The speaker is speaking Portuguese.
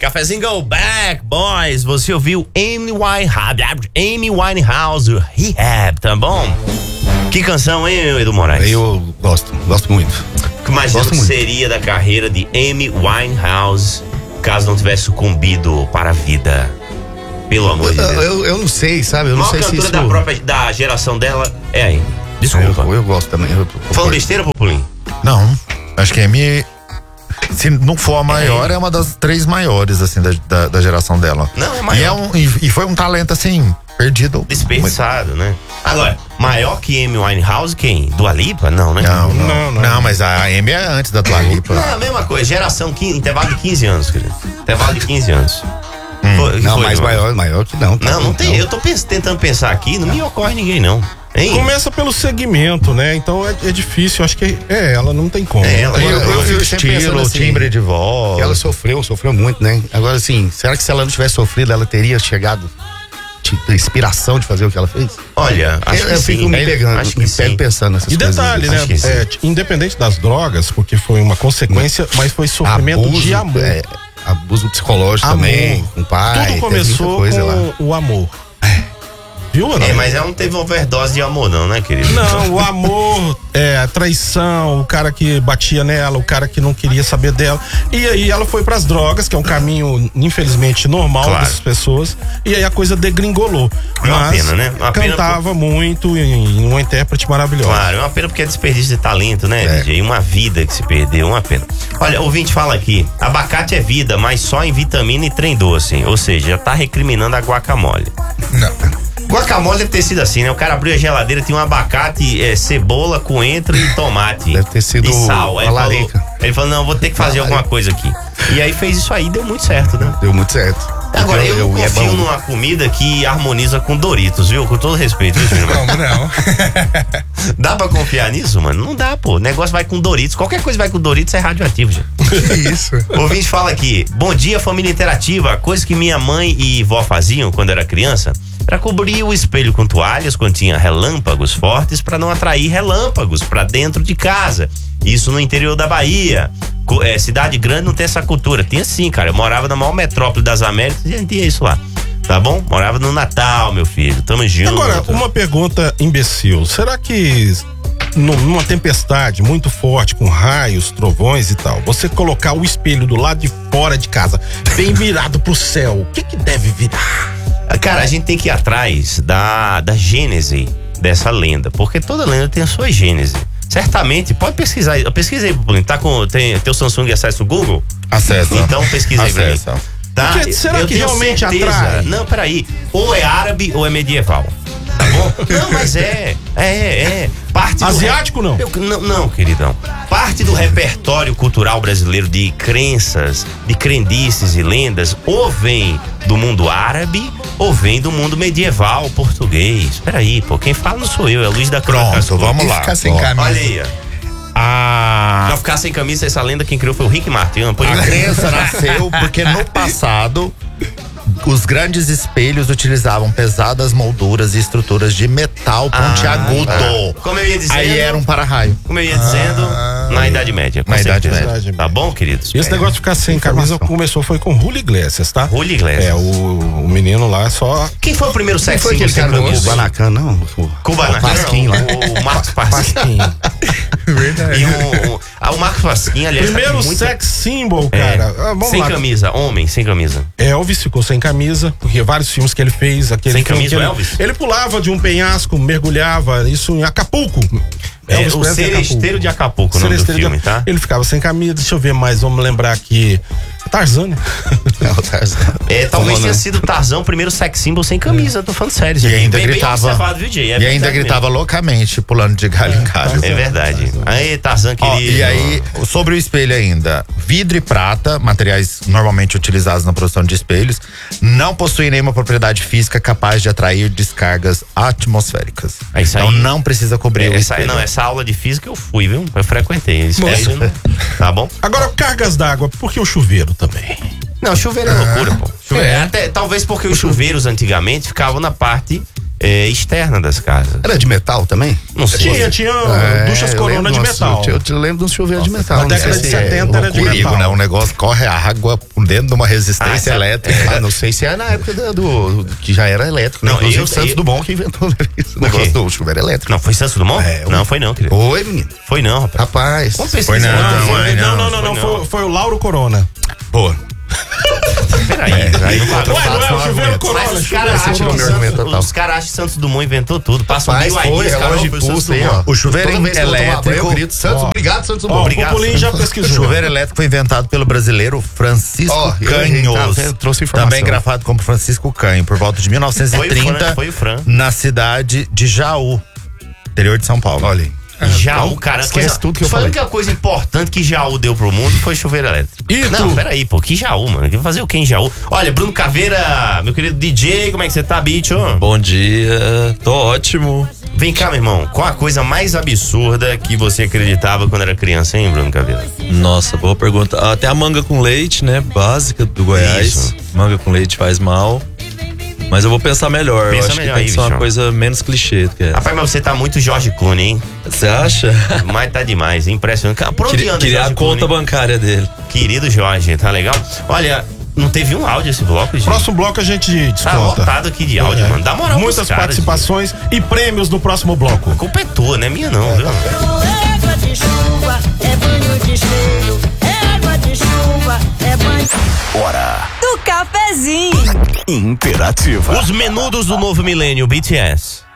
Cafezinho Go Back, boys. Você ouviu Amy Winehouse, Rehab, tá bom? Que canção, hein, Edu Moraes? Eu gosto muito. Imagina o que seria da carreira de Amy Winehouse caso não tivesse sucumbido para a vida. Pelo amor de Deus. Eu não sei, sabe? Eu não sei se isso... da geração dela é aí. Desculpa. Eu gosto também. Falando besteira, Populinho? Não, acho que a Amy, se não for a maior, é uma das 3 maiores, assim, da geração dela. Não, é maior. E foi um talento, assim, perdido. Desperdiçado, né? Agora, maior que Amy Winehouse, quem? Dua Lipa? Não, né? Não, mas a Amy é antes da Dua Lipa. Não, é a mesma coisa, geração, intervalo de 15 anos, querido. Intervalo de 15 anos. Maior que não. Tá? Não tem. Eu tô tentando pensar aqui, não me ocorre ninguém, não. Hein? Começa pelo segmento, né? Então é difícil, acho que ela não tem como. O estilo, o timbre de voz. Ela sofreu muito, né? Agora, assim, será que se ela não tivesse sofrido, ela teria chegado a inspiração de fazer o que ela fez? Olha, acho que eu fico me pegando, pensando nessas coisas. E detalhe, né? Independente das drogas, porque foi uma consequência, mas foi sofrimento de amor. Abuso psicológico também, com o pai. Tudo começou com o amor. Viu, não? Mas ela não teve overdose de amor, não, né, querido? Não, o amor, a traição, o cara que batia nela, o cara que não queria saber dela. E aí ela foi pras drogas, que é um caminho, infelizmente, normal dessas pessoas. E aí a coisa degringolou. É uma pena, né? Cantava muito e uma intérprete maravilhosa. Claro, é uma pena porque é desperdício de talento, né, DJ? Uma vida que se perdeu, uma pena. Olha, o ouvinte fala aqui, abacate é vida, mas só em vitamina e trem doce. Ou seja, já tá recriminando a guacamole. Não. Guacamole deve ter sido assim, né? O cara abriu a geladeira, tinha um abacate, cebola, coentro e tomate. Deve ter sido e sal. Ele falou, não, vou ter que fazer alguma coisa aqui. E aí fez isso aí, deu muito certo, né? Deu muito certo. Agora, eu confio numa comida que harmoniza com Doritos, viu? Com todo respeito, viu, filho? Como não? Dá pra confiar nisso, mano? Não dá, pô. O negócio vai com Doritos. Qualquer coisa vai com Doritos é radioativo, gente. Isso. O ouvinte fala aqui, bom dia, família interativa. Coisa que minha mãe e vó faziam quando era criança era cobrir o espelho com toalhas quando tinha relâmpagos fortes para não atrair relâmpagos para dentro de casa. Isso no interior da Bahia. Cidade grande não tem essa cultura. Tinha sim, cara. Eu morava na maior metrópole das Américas e tinha isso lá. Tá bom? Morava no Natal, meu filho. Tamo junto. Agora, uma pergunta imbecil. Será que numa tempestade muito forte, com raios, trovões e tal, você colocar o espelho do lado de fora de casa, bem virado pro céu, o que deve virar? Cara, a gente tem que ir atrás da gênese dessa lenda, porque toda lenda tem a sua gênese. Certamente, pode pesquisar. Pesquisa aí, Pupulinho. Tem teu Samsung acesso ao Google? Acessa. Então pesquisa aí pra mim. Tá? Será que realmente atrai? Não, peraí. Ou é árabe ou é medieval. Tá bom? Não, mas parte asiático não? Não, queridão. Parte do repertório cultural brasileiro de crenças, de crendices e lendas, ou vem do mundo árabe, ou vem do mundo medieval português. Peraí, pô, quem fala não sou eu, é Luiz da Cruz. Pronto, vamos lá. Ficar sem camisa. Olha aí, Pra ficar sem camisa, essa lenda quem criou foi o Rick Martin. A crença nasceu porque no passado os grandes espelhos utilizavam pesadas molduras e estruturas de metal pontiagudo. Como eu ia dizendo. Aí era um para-raio. Como eu ia dizendo, na Idade Média. Na Idade Média. Tá bom, queridos? E esse negócio de ficar sem camisa foi com Julio Iglesias, tá? Julio Iglesias. O menino lá só. Quem foi o primeiro sex symbol sem camisa? Kubanacan, não? Pasquim lá. O Marcos Pasquim. Verdade. E o Marcos Pasquim, aliás. Primeiro sex symbol, cara. Vamos sem lá. Camisa, homem, sem camisa. Elvis ficou sem camisa, porque vários filmes que ele fez, sem camisa, Elvis? Ele pulava de um penhasco, mergulhava, isso em Acapulco. O Seresteiro de Acapulco, o nome do filme, tá? Ele ficava sem camisa, deixa eu ver mais, vamos lembrar aqui. Tarzan, né? O Tarzan. Talvez tenha sido Tarzan o primeiro sex symbol sem camisa, tô falando sério. E ainda gritava. E ainda gritava loucamente, pulando de galho em galho. É verdade. Aí, Tarzan, querido. E aí, sobre o espelho ainda, vidro e prata, materiais normalmente utilizados na produção de espelhos, não possuem nenhuma propriedade física capaz de atrair descargas atmosféricas. Então não precisa cobrir o espelho. Essa aula de física eu fui, viu? Eu frequentei. Tá bom? Agora, cargas d'água, por que o chuveiro também? Não, chuveiro é loucura, pô. Talvez porque os chuveiros antigamente ficavam na parte externa das casas. Era de metal também? Não sei. Tinha duchas eu Corona lembro de de metal. Eu te lembro de um chuveiro de metal. Na não década sei de se 70 era de Perigo, metal. né? O negócio corre a água dentro de uma resistência elétrica. Não sei se é na época que já era elétrico. Não, inclusive Santos Dumont que inventou esse negócio do chuveiro elétrico. Não, foi Santos Dumont? Não, foi não, querido. Oi, menino. Foi não, rapaz. Rapaz. Vamos pesquisar. Foi não. Foi o Lauro Corona. Pô, Peraí. Aí não Ué, não é o chuveiro Corona. Mas os chuveiro caras Você acham tirou que meu argumento total. os caras acham que Santos Dumont inventou tudo. Passam Rapaz, mil foi, ideas, relógio de foi Santos pulso aí, Dumont. ó. o chuveiro Toda vez que eu tomo uma banho, eu elétrico. grito, Santos, obrigado, Santos Dumont. Ó, o Obrigado, Pupulinho já O pesquisou. chuveiro elétrico foi inventado pelo brasileiro Francisco Ó, eu errei, Canhos. tá vendo? Trouxe informação. Também grafado como Francisco Canho, por volta de 1930, Foi o Fran. na cidade de Jaú, interior de São Paulo. Olha aí. Jaú, cara. Esquece tudo que eu falei. falei. A coisa importante que Jaú deu pro mundo foi chuveiro elétrico. E Não, tu? peraí, pô. Que Jaú, mano? Vai fazer o que em Jaú? Olha, Bruno Caveira, meu querido DJ, como é que você tá, bicho? Bom dia, tô ótimo. Vem cá, meu irmão. Qual a coisa mais absurda que você acreditava quando era criança, hein, Bruno Caveira? Nossa, boa pergunta. Até a manga com leite, né? Básica do Goiás. Isso. Manga com leite faz mal. Mas eu vou pensar melhor. Pensa eu acho melhor que tem aí, que ser uma bichão. coisa menos clichê do que essa. Rapaz, mas você tá muito Jorge Clooney, hein? Você acha? Mas tá demais, impressionante. Cara, por onde anda Queria a Jorge conta Clooney? bancária dele. Querido Jorge, tá legal? Olha, não teve um áudio esse bloco, gente? Próximo bloco a gente Tá desconta. lotado aqui de áudio, mano. Dá moral Muitas pros caras, participações e prêmios no próximo bloco. gente. A culpa é tua, não é minha não, viu? É água de chuva, é banho de cheiro. É água de chuva, é banho do cafezinho. Imperativa. Os menudos do novo milênio, BTS.